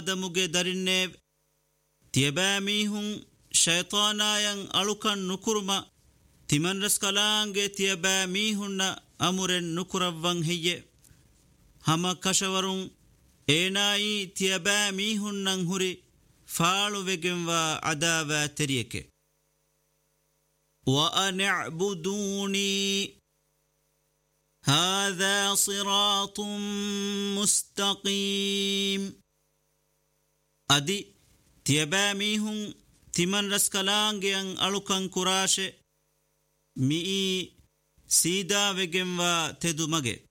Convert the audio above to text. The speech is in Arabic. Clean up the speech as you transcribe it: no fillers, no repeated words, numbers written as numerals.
دموگه درینه تیبامیهون شیطاناین الوکن نکرما تیمن رسکلانگه تیبامیهون امرن نکروان هیه هما کشورون اینایی تیبامیهون نهوری فالو وگن و عذاب تریکه وأن اعبدوني هذا صراط مستقيم أدي تيباميهم تمن رسكلانجيان ألوكان كراش مئي سيدا وگن و تدو مگه